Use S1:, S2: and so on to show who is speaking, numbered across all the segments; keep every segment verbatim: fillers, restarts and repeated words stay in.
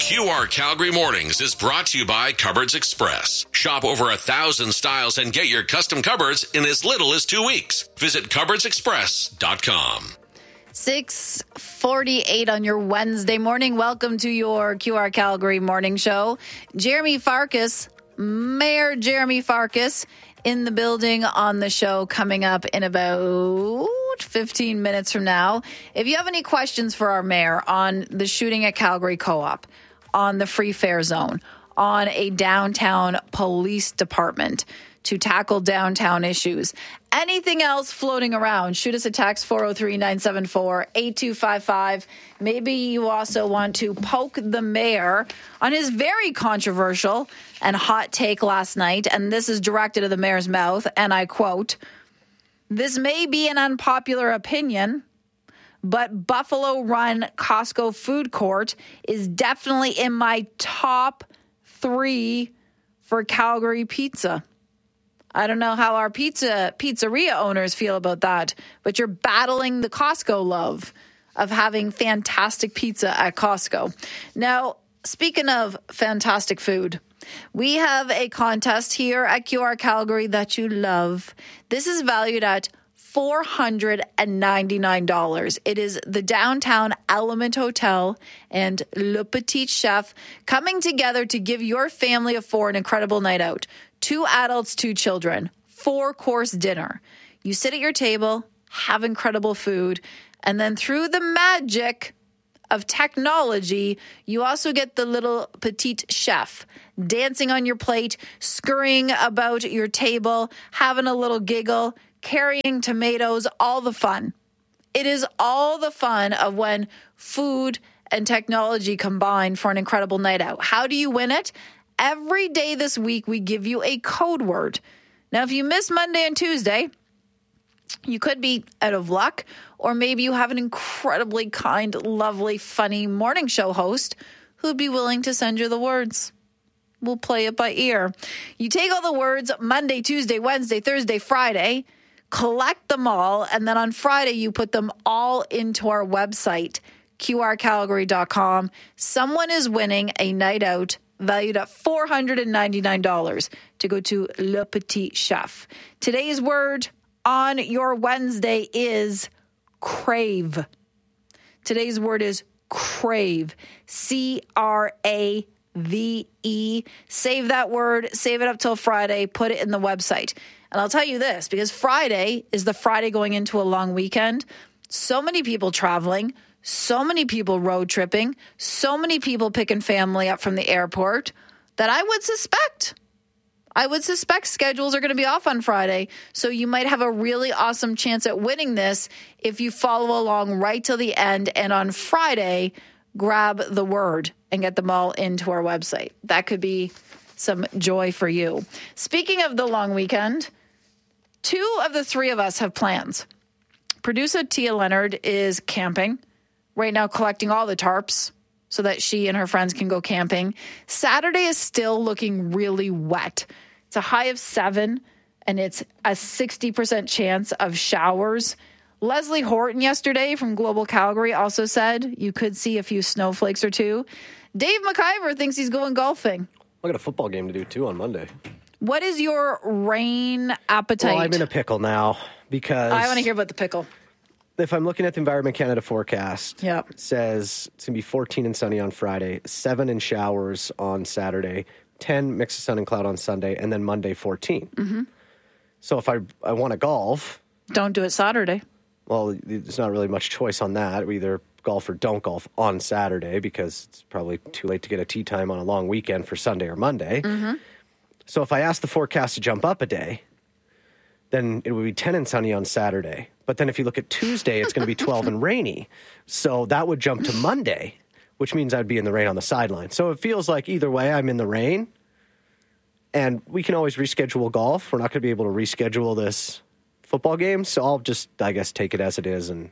S1: Q R Calgary Mornings is brought to you by Cupboards Express. Shop over a thousand styles and get your custom cupboards in as little as two weeks. Visit cupboards express dot com.
S2: six forty-eight on your Wednesday morning. Welcome to your Q R Calgary Morning Show. Jeremy Farkas, Mayor Jeremy Farkas, in the building on the show coming up in about fifteen minutes from now. If you have any questions for our mayor on the shooting at Calgary Co-op, on the free fare zone, on a downtown police department to tackle downtown issues, anything else floating around, shoot us a text four oh three, nine seven four, eight two five five. Maybe you also want to poke the mayor on his very controversial and hot take last night, and this is directed at the mayor's mouth, and I quote, "This may be an unpopular opinion, but Buffalo Run Costco Food Court is definitely in my top three for Calgary pizza." I don't know how our pizza pizzeria owners feel about that, but you're battling the Costco love of having fantastic pizza at Costco. Now, speaking of fantastic food, we have a contest here at Q R Calgary that you love. This is valued at four hundred ninety-nine dollars. It is the Downtown Element Hotel and Le Petit Chef coming together to give your family of four an incredible night out. Two adults, two children, four-course dinner. You sit at your table, have incredible food, and then through the magic of technology, you also get the little petite chef dancing on your plate, scurrying about your table, having a little giggle, carrying tomatoes, all the fun. It is all the fun of when food and technology combine for an incredible night out. How do you win it? Every day this week, we give you a code word. Now, if you miss Monday and Tuesday, you could be out of luck, or maybe you have an incredibly kind, lovely, funny morning show host who'd be willing to send you the words. We'll play it by ear. You take all the words Monday, Tuesday, Wednesday, Thursday, Friday, collect them all, and then on Friday, you put them all into our website, Q R calgary dot com. Someone is winning a night out valued at four hundred ninety-nine dollars to go to Le Petit Chef. Today's word on your Wednesday is crave. Today's word is crave. C R A V E. Save that word. Save it up till Friday. Put it in the website. And I'll tell you this, because Friday is the Friday going into a long weekend. So many people traveling. So many people road tripping, so many people picking family up from the airport that I would suspect, I would suspect schedules are going to be off on Friday. So you might have a really awesome chance at winning this if you follow along right till the end. And on Friday, grab the word and get them all into our website. That could be some joy for you. Speaking of the long weekend, two of the three of us have plans. Producer Tia Leonard is camping right now, collecting all the tarps so that she and her friends can go camping. Saturday is still looking really wet. It's a high of seven, and it's a sixty percent chance of showers. Leslie Horton yesterday from Global Calgary also said you could see a few snowflakes or two. Dave McIver thinks he's going golfing.
S3: I got a football game to do, too, on Monday.
S2: What is your rain appetite?
S3: Well, I'm in a pickle now because...
S2: I want to hear about the pickle.
S3: If I'm looking at the Environment Canada forecast,
S2: yep.
S3: It says it's going to be fourteen and sunny on Friday, seven in showers on Saturday, ten mix of sun and cloud on Sunday, and then Monday fourteen.
S2: Mm-hmm.
S3: So if I, I want to golf...
S2: Don't do it Saturday.
S3: Well, there's not really much choice on that. We either golf or don't golf on Saturday because it's probably too late to get a tee time on a long weekend for Sunday or Monday.
S2: Mm-hmm.
S3: So if I ask the forecast to jump up a day, then it would be ten and sunny on Saturday. But then if you look at Tuesday, it's going to be twelve and rainy. So that would jump to Monday, which means I'd be in the rain on the sideline. So it feels like either way, I'm in the rain. And we can always reschedule golf. We're not going to be able to reschedule this football game. So I'll just, I guess, take it as it is. And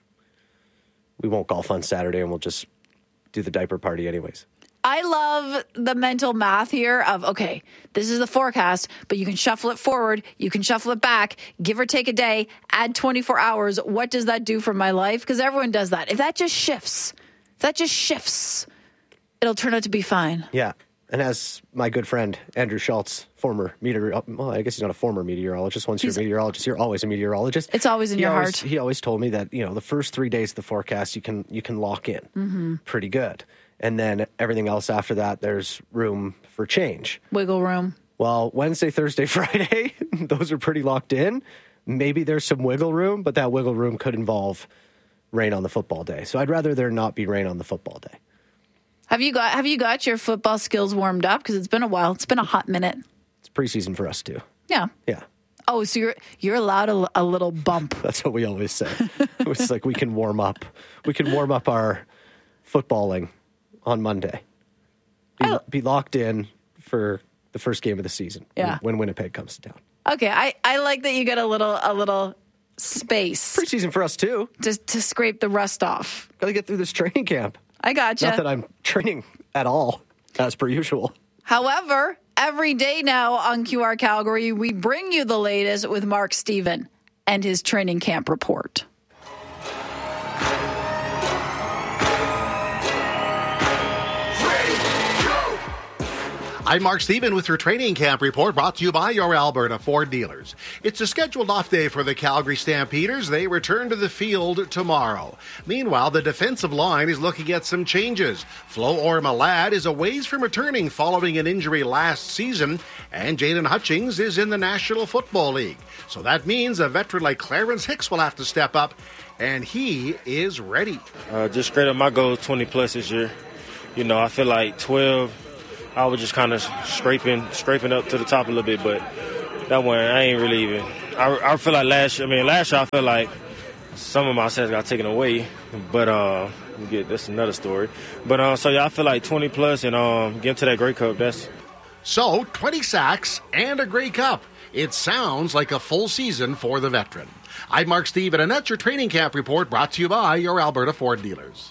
S3: we won't golf on Saturday, and we'll just do the diaper party anyways.
S2: I love the mental math here of, okay, this is the forecast, but you can shuffle it forward, you can shuffle it back, give or take a day, add twenty-four hours. What does that do for my life? Because everyone does that. If that just shifts, if that just shifts It'll turn out to be fine.
S3: Yeah. And as my good friend Andrew Schultz, former meteorologist, well, I guess he's not a former meteorologist. Once
S2: He's,
S3: you're a meteorologist, you're always a meteorologist.
S2: It's always in
S3: he
S2: your
S3: always,
S2: heart.
S3: He always told me that, you know, the first three days of the forecast, you can you can lock in
S2: mm-hmm.
S3: pretty good. And then everything else after that, there's room for change.
S2: Wiggle room.
S3: Well, Wednesday, Thursday, Friday, those are pretty locked in. Maybe there's some wiggle room, but that wiggle room could involve rain on the football day. So I'd rather there not be rain on the football day.
S2: Have you got Have you got your football skills warmed up? Because it's been a while. It's been a hot minute.
S3: It's preseason for us too.
S2: Yeah.
S3: Yeah.
S2: Oh, so you're you're allowed a, a little bump.
S3: That's what we always say. It's like we can warm up. We can warm up our footballing on Monday. Be, be locked in for the first game of the season.
S2: Yeah.
S3: When, when Winnipeg comes to town.
S2: Okay, I, I like that you get a little a little space
S3: Preseason for us too.
S2: to to scrape the rust off.
S3: Got to get through this training camp.
S2: I gotcha.
S3: Not that I'm training at all, as per usual.
S2: However, every day now on Q R Calgary, we bring you the latest with Mark Stephen and his training camp report.
S4: I'm Mark Stephen with your training camp report brought to you by your Alberta Ford dealers. It's a scheduled off day for the Calgary Stampeders. They return to the field tomorrow. Meanwhile, the defensive line is looking at some changes. Flo Ormalad is a ways from returning following an injury last season, and Jaden Hutchings is in the National Football League. So that means a veteran like Clarence Hicks will have to step up, and he is ready.
S5: Uh, just straight up, my goal is twenty plus this year. You know, I feel like twelve. I was just kind of scraping, scraping up to the top a little bit, but that one I ain't really even. I, I feel like last year. I mean, last year I felt like some of my sets got taken away, but uh, we get that's another story. But uh, so yeah, I feel like twenty plus and um, get to that Grey Cup. That's
S4: so twenty sacks and a Grey Cup. It sounds like a full season for the veteran. I'm Mark Stephen, and that's your training camp report brought to you by your Alberta Ford dealers.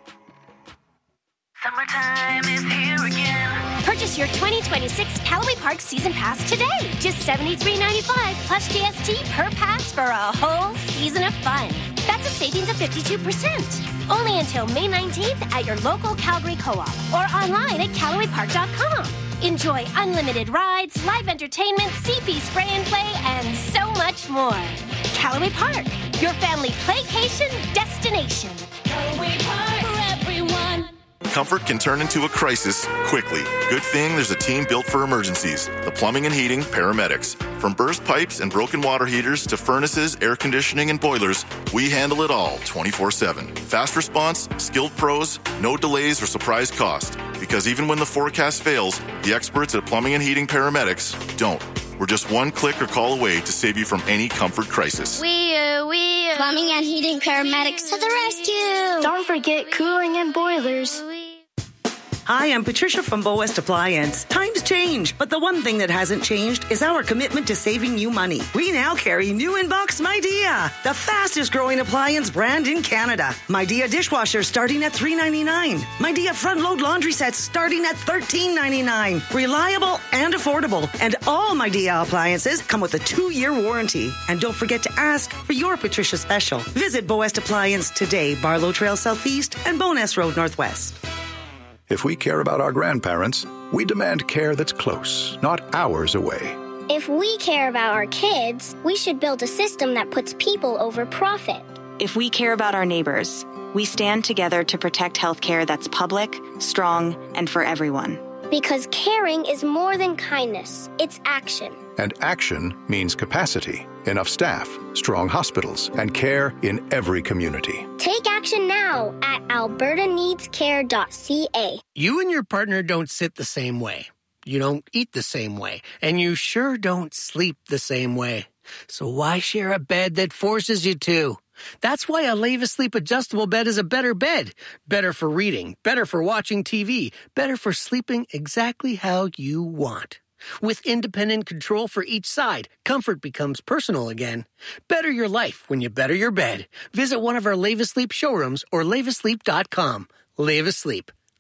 S6: Summertime is here again. Purchase your twenty twenty-six Callaway Park Season Pass today. Just seventy-three dollars and ninety-five cents plus G S T per pass for a whole season of fun. That's a savings of fifty-two percent. Only until May nineteenth at your local Calgary Co-op or online at Callaway Park dot com. Enjoy unlimited rides, live entertainment, C P spray and play, and so much more. Callaway Park, your family playcation destination. Callaway Park for everyone.
S7: Comfort can turn into a crisis quickly. Good thing there's a team built for emergencies. The Plumbing and Heating Paramedics. From burst pipes and broken water heaters to furnaces, air conditioning, and boilers, we handle it all twenty-four seven. Fast response, skilled pros, no delays or surprise cost. Because even when the forecast fails, the experts at Plumbing and Heating Paramedics don't. We're just one click or call away to save you from any comfort crisis.
S6: We, uh, we, uh,
S8: Plumbing and Heating Paramedics to the rescue.
S6: Don't forget cooling and boilers.
S9: Hi, I'm Patricia from Bow West Appliance. Times change, but the one thing that hasn't changed is our commitment to saving you money. We now carry new inbox MyDia, the fastest growing appliance brand in Canada. MyDia dishwasher starting at three dollars and ninety-nine cents. MyDia front load laundry sets starting at thirteen dollars and ninety-nine cents. Reliable and affordable. And all MyDia appliances come with a two-year warranty. And don't forget to ask for your Patricia special. Visit Bow West Appliance today, Barlow Trail Southeast and Bowness Road Northwest.
S10: If we care about our grandparents, we demand care that's close, not hours away.
S8: If we care about our kids, we should build a system that puts people over profit.
S11: If we care about our neighbors, we stand together to protect healthcare that's public, strong, and for everyone.
S8: Because caring is more than kindness, it's action.
S10: And action means capacity, enough staff, strong hospitals, and care in every community.
S8: Take action now at alberta needs care dot c a.
S12: You and your partner don't sit the same way. You don't eat the same way. And you sure don't sleep the same way. So why share a bed that forces you to? That's why a Leva Sleep adjustable bed is a better bed. Better for reading, better for watching T V, better for sleeping exactly how you want. With independent control for each side, comfort becomes personal again. Better your life when you better your bed. Visit one of our Leva Sleep showrooms or leva sleep dot com. Leva Sleep.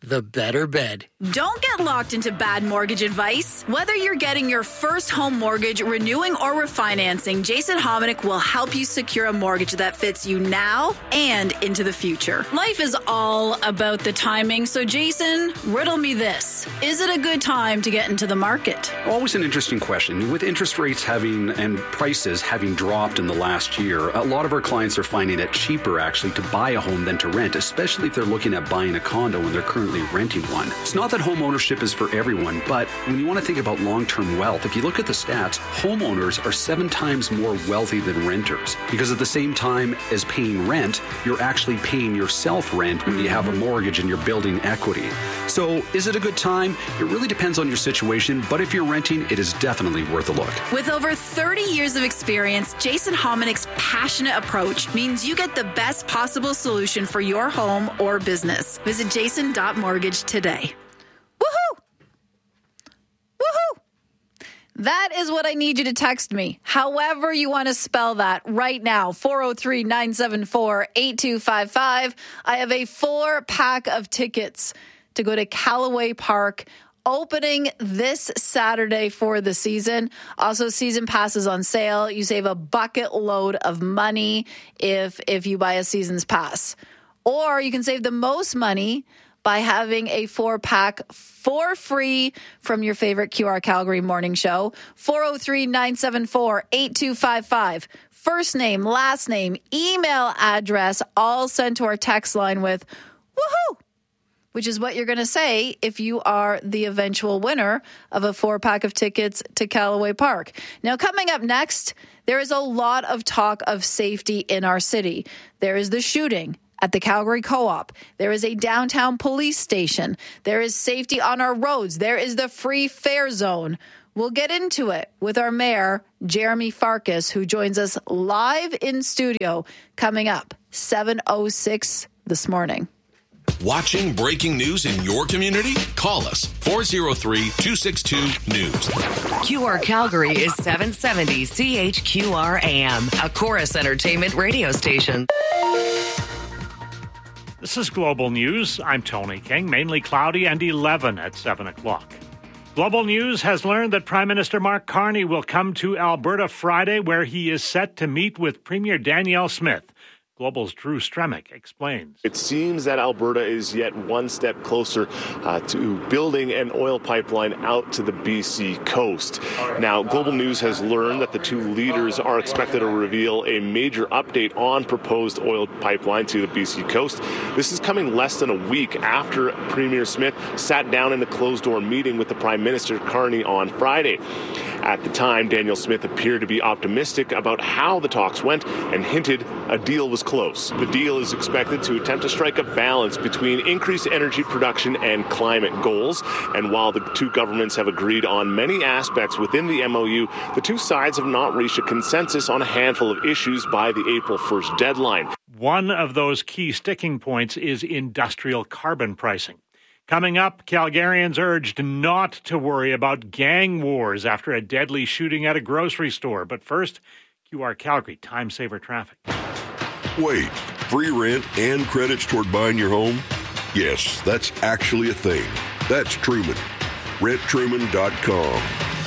S12: the better bed.
S13: Don't get locked into bad mortgage advice. Whether you're getting your first home mortgage, renewing, or refinancing, Jason Hominick will help you secure a mortgage that fits you now and into the future. Life is all about the timing, so Jason, riddle me this. Is it a good time to get into the market?
S14: Always an interesting question. With interest rates having and prices having dropped in the last year, a lot of our clients are finding it cheaper actually to buy a home than to rent, especially if they're looking at buying a condo when they're currently renting one. It's not that home ownership is for everyone, but when you want to think about long-term wealth, if you look at the stats, homeowners are seven times more wealthy than renters, because at the same time as paying rent, you're actually paying yourself rent when you have a mortgage and you're building equity. So is it a good time? It really depends on your situation, but if you're renting, it is definitely worth a look.
S13: With over thirty years of experience, Jason Hominick's passionate approach means you get the best possible solution for your home or business. Visit jason dot mortgage today.
S2: Woohoo! Woohoo! That is what I need you to text me. However you want to spell that right now. four oh three, nine seven four, eight two five five. I have a four pack of tickets to go to Callaway Park, opening this Saturday for the season. Also, season passes on sale. You save a bucket load of money if if you buy a season's pass. Or you can save the most money by having a four-pack for free from your favorite Q R Calgary morning show. four oh three, nine seven four, eight two five five. First name, last name, email address, all sent to our text line with woohoo, which is what you're going to say if you are the eventual winner of a four-pack of tickets to Callaway Park. Now, coming up next, there is a lot of talk of safety in our city. There is the shooting at the Calgary Co-op. There is a downtown police station. There is safety on our roads. There is the free fare zone. We'll get into it with our mayor, Jeremy Farkas, who joins us live in studio coming up seven oh six this morning.
S1: Watching breaking news in your community? Call us four oh three, two six two, news.
S15: Q R Calgary is seven seventy C H Q R A M, a Chorus Entertainment radio station.
S16: This is Global News. I'm Tony King. Mainly cloudy and eleven at seven o'clock. Global News has learned that Prime Minister Mark Carney will come to Alberta Friday, where he is set to meet with Premier Danielle Smith. Global's Drew Stremick explains.
S17: It seems that Alberta is yet one step closer uh, to building an oil pipeline out to the B C coast. Now, Global News has learned that the two leaders are expected to reveal a major update on proposed oil pipeline to the B C coast. This is coming less than a week after Premier Smith sat down in a closed-door meeting with the Prime Minister Carney on Friday. At the time, Danielle Smith appeared to be optimistic about how the talks went and hinted a deal was close. The deal is expected to attempt to strike a balance between increased energy production and climate goals. And while the two governments have agreed on many aspects within the M O U, the two sides have not reached a consensus on a handful of issues by the April first deadline.
S16: One of those key sticking points is industrial carbon pricing. Coming up, Calgarians urged not to worry about gang wars after a deadly shooting at a grocery store. But first, Q R Calgary Time Saver Traffic.
S18: Wait, free rent and credits toward buying your home? Yes, that's actually a thing. That's Truman. rent truman dot com.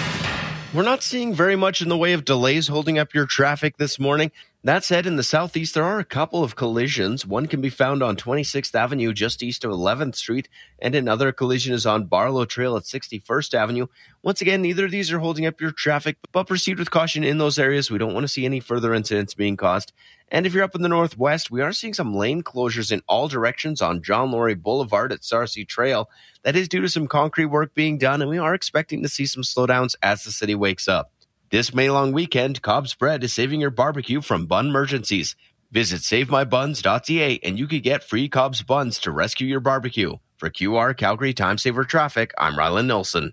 S19: We're not seeing very much in the way of delays holding up your traffic this morning. That said, in the southeast, there are a couple of collisions. One can be found on twenty-sixth Avenue, just east of eleventh Street, and another collision is on Barlow Trail at sixty-first Avenue. Once again, neither of these are holding up your traffic, but proceed with caution in those areas. We don't want to see any further incidents being caused. And if you're up in the northwest, we are seeing some lane closures in all directions on John Laurie Boulevard at Sarcee Trail. That is due to some concrete work being done, and we are expecting to see some slowdowns as the city wakes up. This May long weekend, Cobb's Bread is saving your barbecue from bun emergencies. Visit save my buns dot c a and you can get free Cobb's buns to rescue your barbecue. For Q R Calgary Time Saver Traffic, I'm Rylan Nilsson.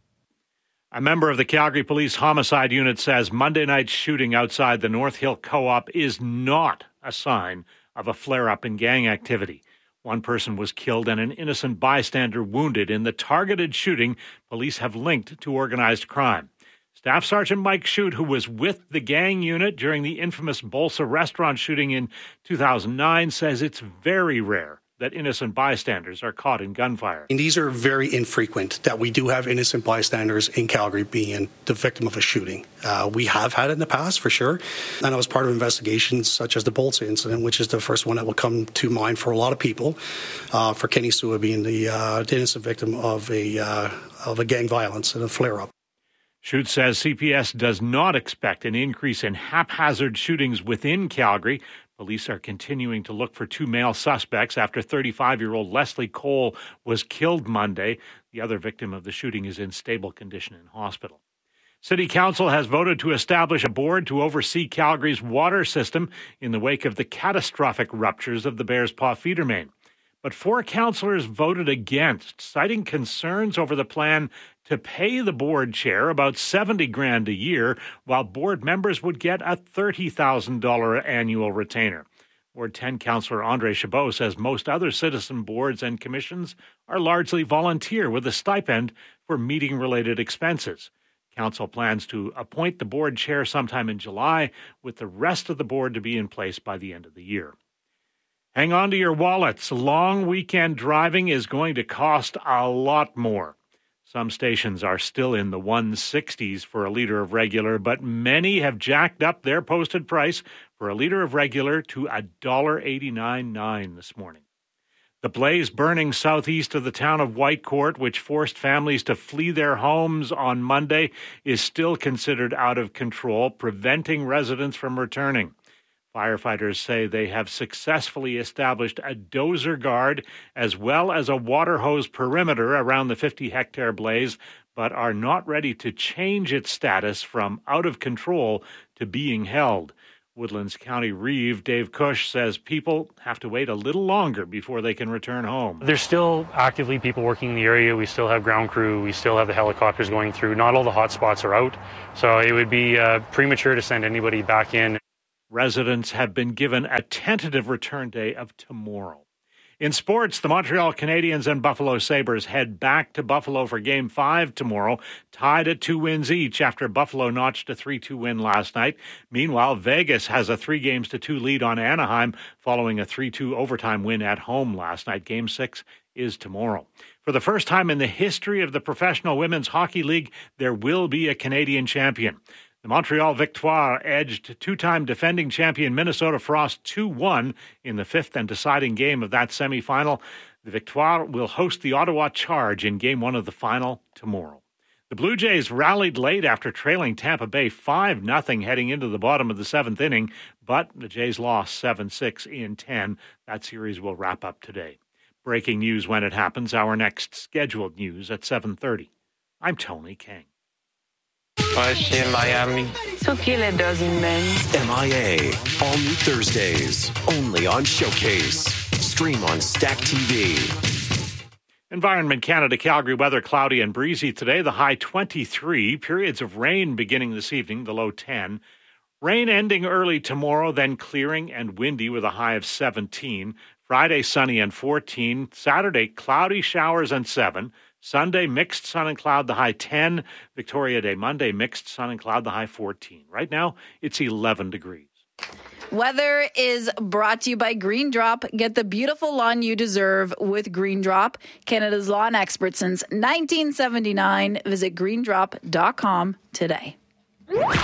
S16: A member of the Calgary Police Homicide Unit says Monday night's shooting outside the North Hill Co-op is not a sign of a flare-up in gang activity. One person was killed and an innocent bystander wounded in the targeted shooting police have linked to organized crime. Staff Sergeant Mike Shute, who was with the gang unit during the infamous Bolsa restaurant shooting in two thousand nine, says it's very rare that innocent bystanders are caught in gunfire.
S20: And these are very infrequent that we do have innocent bystanders in Calgary being the victim of a shooting. Uh, we have had it in the past, for sure. And I was part of investigations such as the Bolts incident, which is the first one that will come to mind for a lot of people, uh, for Kenny Sua being the, uh, the innocent victim of a, uh, of a gang violence and a flare-up.
S16: Schutz says C P S does not expect an increase in haphazard shootings within Calgary. Police are continuing to look for two male suspects after thirty-five-year-old Leslie Cole was killed Monday. The other victim of the shooting is in stable condition in hospital. City Council has voted to establish a board to oversee Calgary's water system in the wake of the catastrophic ruptures of the Bears Paw feeder main. But four councillors voted against, citing concerns over the plan to pay the board chair about seventy grand a year, while board members would get a thirty thousand dollars annual retainer. Ward ten councillor Andre Chabot says most other citizen boards and commissions are largely volunteer with a stipend for meeting-related expenses. Council plans to appoint the board chair sometime in July, with the rest of the board to be in place by the end of the year. Hang on to your wallets. Long weekend driving is going to cost a lot more. Some stations are still in the one sixties for a litre of regular, but many have jacked up their posted price for a litre of regular to one dollar eighty-nine nine this morning. The blaze burning southeast of the town of Whitecourt, which forced families to flee their homes on Monday, is still considered out of control, preventing residents from returning. Firefighters say they have successfully established a dozer guard as well as a water hose perimeter around the fifty-hectare blaze, but are not ready to change its status from out of control to being held. Woodlands County Reeve Dave Cush says people have to wait a little longer before they can return home.
S21: There's still actively people working in the area. We still have ground crew. We still have the helicopters going through. Not all the hot spots are out, so it would be uh, premature to send anybody back in.
S16: Residents have been given a tentative return day of tomorrow. In sports, the Montreal Canadiens and Buffalo Sabres head back to Buffalo for Game five tomorrow, tied at two wins each after Buffalo notched a three two win last night. Meanwhile, Vegas has a three games to two lead on Anaheim following a three two overtime win at home last night. Game six is tomorrow. For the first time in the history of the Professional Women's Hockey League, there will be a Canadian champion. The Montreal Victoire edged two-time defending champion Minnesota Frost two one in the fifth and deciding game of that semifinal. The Victoire will host the Ottawa Charge in game one of the final tomorrow. The Blue Jays rallied late after trailing Tampa Bay five nothing heading into the bottom of the seventh inning, but the Jays lost seven six in ten. That series will wrap up today. Breaking news when it happens. Our next scheduled news at seven thirty. I'm Tony King.
S22: in Miami.
S15: So kill a dozen men.
S23: M I A. All new Thursdays. Only on Showcase. Stream on Stack T V.
S16: Environment Canada Calgary weather cloudy and breezy today. The high twenty-three. Periods of rain beginning this evening. The low ten. Rain ending early tomorrow, then clearing and windy with a high of seventeen. Friday sunny and fourteen. Saturday cloudy showers and seven. Sunday, mixed sun and cloud, the high ten. Victoria Day, Monday, mixed sun and cloud, the high fourteen. Right now, it's eleven degrees.
S2: Weather is brought to you by Green Drop. Get the beautiful lawn you deserve with Green Drop, Canada's lawn expert since nineteen seventy-nine. Visit green drop dot com today.